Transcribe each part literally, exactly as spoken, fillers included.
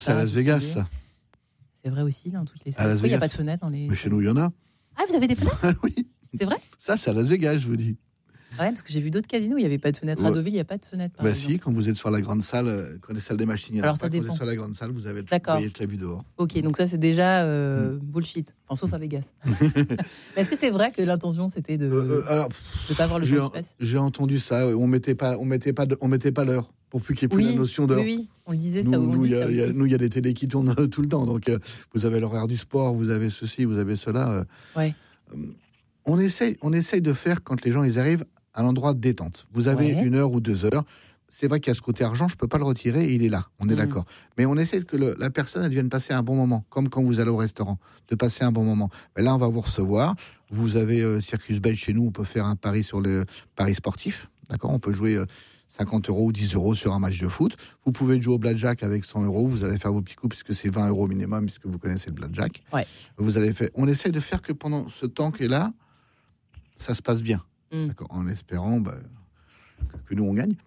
C'est à Las Vegas, ça. C'est vrai aussi, dans toutes les salles. Pourquoi il n'y a pas de fenêtres dans les... Mais chez nous, il y en a. Ah, vous avez des fenêtres? Oui. C'est vrai? Ça, c'est à Las Vegas, je vous dis. Ouais, parce que j'ai vu d'autres casinos, il n'y avait pas de fenêtres. Ouais. À Deauville, il n'y a pas de fenêtres. Bah si, quand vous êtes sur la grande salle, quand les salles des machines, il y en a Alors, pas. ça Quand vous dépend. êtes sur la grande salle, vous avez D'accord. toute la vue dehors. Ok, donc ça, c'est déjà euh, Mm. bullshit. Enfin, sauf à Vegas. Mais est-ce que c'est vrai que l'intention, c'était de Euh, alors, ne pas voir le j'ai, temps qui passe? j'ai entendu ça. On mettait pas, on mettait pas, de, on mettait pas l'heure pour plus qu'il n'y ait plus Oui, la notion d'heure. oui, oui, on le disait, Nous, ça, on nous, dit il y a- ça il y a- aussi. nous, il y a des télés qui tournent tout le temps. Donc, euh, vous avez l'horaire du sport, vous avez ceci, vous avez cela. euh, Ouais. euh, on essaye, on essaye de faire quand les gens ils arrivent à l'endroit de détente. Vous avez Ouais. une heure ou deux heures. C'est vrai qu'il y a ce côté argent, je peux pas le retirer, il est là, on est Mm. d'accord. Mais on essaie que le- la personne elle vienne passer un bon moment, comme quand vous allez au restaurant, de passer un bon moment. Mais là, on va vous recevoir. Vous avez euh, Circus Belge chez nous, on peut faire un pari sur le pari sportif, d'accord. On peut jouer euh, cinquante euros ou dix euros sur un match de foot. Vous pouvez jouer au blackjack avec cent euros. Vous allez faire vos petits coups puisque c'est vingt euros minimum, puisque vous connaissez le blackjack. Ouais. Vous allez faire. On essaie de faire que pendant ce temps qui est là, ça se passe bien. Mm. D'accord, en espérant bah, que, que nous on gagne.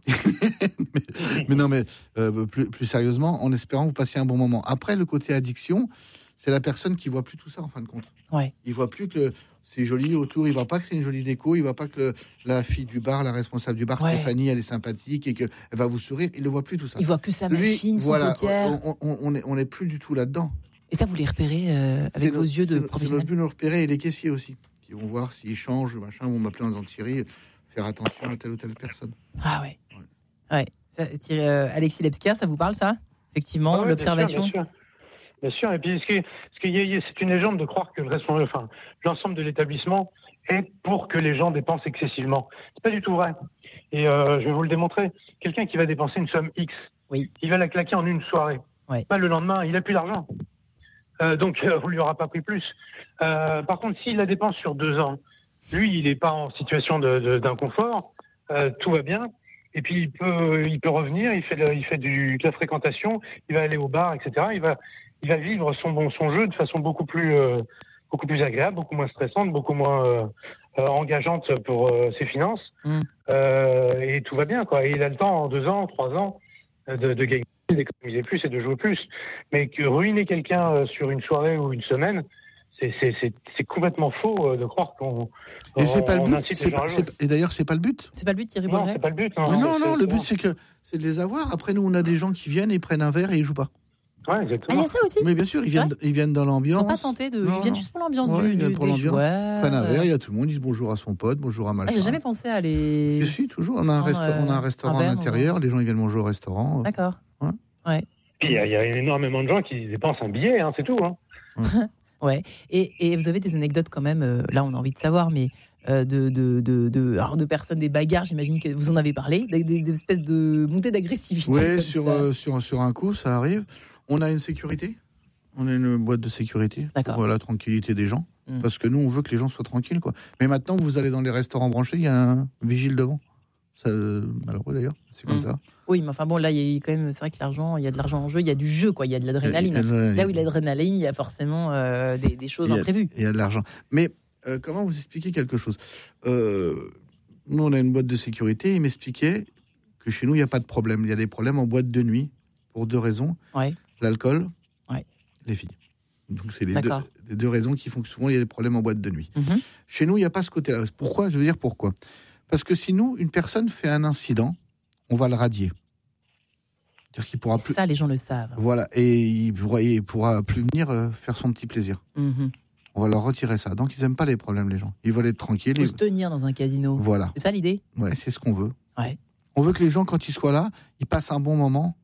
mais, mais non, mais euh, plus, plus sérieusement, en espérant que vous passiez un bon moment. Après, le côté addiction, c'est la personne qui voit plus tout ça en fin de compte. Ouais. Il voit plus que c'est joli autour. Il voit pas que c'est une jolie déco. Il voit pas que le- la fille du bar, la responsable du bar, Ouais. Stéphanie, elle est sympathique et que elle va vous sourire. Il le voit plus tout ça. Il voit que sa Lui, machine, son voilà, poker. on, on, on est, on est plus du tout là-dedans. Et ça, vous les repérez euh, avec C'est vos nos- yeux c'est de nos- professionnel. C'est notre but de nous repérer et les caissiers aussi, qui vont voir s'ils changent, machin, vont m'appeler en disant Thierry, faire attention à telle ou telle personne. Ah ouais. Ouais. Ouais. Ça, Thierry, euh, Alexis Lebsker, ça vous parle, ça? Effectivement, Ah ouais, l'observation. Bien sûr, bien sûr. Bien sûr. Et puis, ce qui, ce qui y a- c'est une légende de croire que le restaurant, enfin, l'ensemble de l'établissement est pour que les gens dépensent excessivement. C'est pas du tout vrai. Et euh, je vais vous le démontrer. Quelqu'un qui va dépenser une somme X, Oui. il va la claquer en une soirée. Ouais. Pas le lendemain, il a plus d'argent. Euh, donc, euh, on lui aura pas pris plus. Euh, par contre, s'il la dépense sur deux ans, lui, il n'est pas en situation de, de, d'inconfort. Euh, tout va bien. Et puis, il peut, il peut revenir. Il fait, de, il fait du, de la fréquentation. Il va aller au bar, et cetera. Il va, il va vivre son, bon, son jeu de façon beaucoup plus, euh, beaucoup plus agréable, beaucoup moins stressante, beaucoup moins euh, euh, engageante pour euh, ses finances. Mm. Euh, et tout va bien, quoi. Et il a le temps, en deux ans, trois ans, euh, de, de gagner, d'économiser plus et de jouer plus. Mais que ruiner quelqu'un euh, sur une soirée ou une semaine, c'est, c'est, c'est, c'est complètement faux euh, de croire qu'on. Et c'est on- pas le on but. incite c'est les gens pas- à c'est jouer. pas- et d'ailleurs, c'est pas le but. C'est pas le but, Thierry Non, Bolloré? c'est pas le but. Mais non, non, c'est- le but c'est que c'est de les avoir. Après, nous, on a des gens qui viennent, ils prennent un verre et ils jouent pas. Ouais, Ah, il exactement. y a ça aussi? Mais bien sûr, ils C'est viennent, vrai ils viennent dans Ils sont l'ambiance. pas tentés de. Non, Ils viennent non. juste pour l'ambiance Ouais, du, ils viennent du, pour des l'ambiance. joueurs. Ils prennent un verre, il y a tout le monde, ils disent bonjour à son pote, bonjour à machin. Ah, j'ai jamais pensé à les. Je suis toujours. On a un, prendre, resta- on a un euh, restaurant un verre à dans l'intérieur, les gens ils viennent manger au restaurant. D'accord. Puis il y, a- il y a énormément de gens qui dépensent un billet, hein, c'est tout. Hein. Ouais. Et, et vous avez des anecdotes quand même, euh, là on a envie de savoir, mais euh, de, de, de, de, alors de personnes, des bagarres, j'imagine que vous en avez parlé, des, des espèces de montées d'agressivité. Oui, comme sur, ça. euh, sur, sur un coup, ça arrive. On a une sécurité. On a une boîte de sécurité D'accord. pour la tranquillité des gens. Mm. Parce que nous, on veut que les gens soient tranquilles. Quoi. Mais maintenant, vous allez dans les restaurants branchés, il y a un vigile devant. Ça, malheureux d'ailleurs, c'est comme Mm. ça. Oui, mais enfin bon, là, il y a quand même, c'est vrai que l'argent, il y a de l'argent en jeu, il y a du jeu, quoi, il y a de l'adrénaline. Il y a- il y a de- Là où il y a de l'adrénaline, il y a forcément euh, des, des choses Il y a- imprévues. Il y a de l'argent. Mais euh, comment vous expliquer quelque chose euh, Nous, on a une boîte de sécurité. Il m'expliquait que chez nous, il n'y a pas de problème. Il y a des problèmes en boîte de nuit pour deux raisons. Ouais. L'alcool, Ouais. les filles. Donc, c'est les deux, D'accord. les deux raisons qui font que souvent, il y a des problèmes en boîte de nuit. Mhm. Chez nous, il n'y a pas ce côté-là. Pourquoi Je veux dire pourquoi. Parce que si nous, une personne fait un incident, on va le radier. C'est-à-dire qu'il pourra plus... Ça, les gens le savent. Voilà. Et il pourra, il pourra plus venir euh, faire son petit plaisir. Mhm. On va leur retirer ça. Donc, ils n'aiment pas les problèmes, les gens. Ils veulent être tranquilles. Il faut Ils- se tenir dans un casino. Voilà. C'est ça l'idée? Ouais, c'est ce qu'on veut. Ouais. On veut que les gens, quand ils soient là, ils passent un bon moment.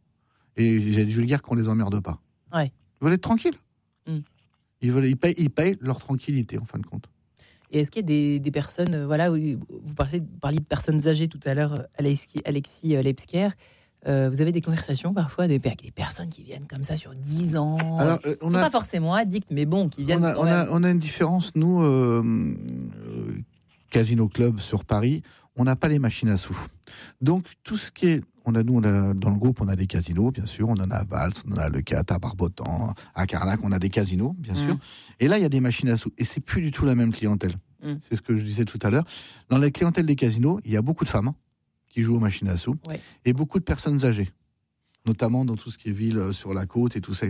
Et j'ai dit vulgaire qu'on les emmerde pas. Ouais. Ils veulent être tranquilles. Mm. Ils, veulent, ils, payent, ils payent leur tranquillité, en fin de compte. Et est-ce qu'il y a des, des personnes, euh, voilà, où vous parliez, vous parliez de personnes âgées tout à l'heure, Alexis, Alexis euh, Lebsker, euh, vous avez des conversations parfois avec des, des personnes qui viennent comme ça sur dix ans, Alors, euh, qui on ne sont a, pas forcément addicts, mais bon, qui viennent on, a, quand on, a, même. on a une différence, nous, euh, euh, Casino Club sur Paris, on n'a pas les machines à sous. Donc, tout ce qui est... On a, nous, on a, dans le groupe, on a des casinos, bien sûr. On en a à Vals, on en a à Leucate, à Barbotan, à Carnac, on a des casinos, bien sûr. Mmh. Et là, il y a des machines à sous. Et c'est plus du tout la même clientèle. Mmh. C'est ce que je disais tout à l'heure. Dans la clientèle des casinos, il y a beaucoup de femmes hein, qui jouent aux machines à sous Ouais. et beaucoup de personnes âgées. notamment dans tout ce qui est ville sur la côte et tout ça.